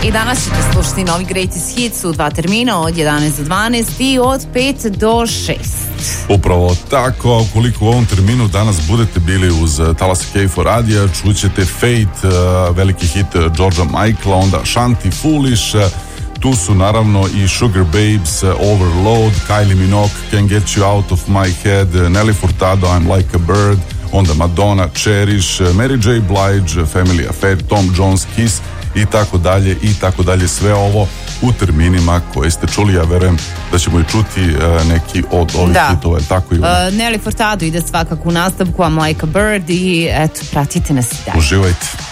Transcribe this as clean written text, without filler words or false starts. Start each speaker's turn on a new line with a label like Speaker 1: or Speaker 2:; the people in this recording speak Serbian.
Speaker 1: I danas ćete slušati novi Greatest Hits u 2 termina, od 11 do 12 i od 5 do 6.
Speaker 2: Upravo tako, ukoliko u ovom terminu danas budete bili uz talase K4 radija, čućete Fate, veliki hit Georgea Michaela, onda Shanti Foolish, tu su naravno i Sugar Babes, Overload, Kylie Minogue, Can't Get You Out of My Head, Nelly Furtado, I'm Like a Bird, onda Madonna, Cherish, Mary J. Blige, Family Affair, Tom Jones, Kiss i tako dalje, sve ovo u terminima koje ste čuli. Ja verujem da ćemo i čuti neki od ovih hitova, tako i
Speaker 1: Nelly Furtado ide svakako u nastavku, I'm Like a Bird, i eto, pratite nas i dalje.
Speaker 2: Uživajte.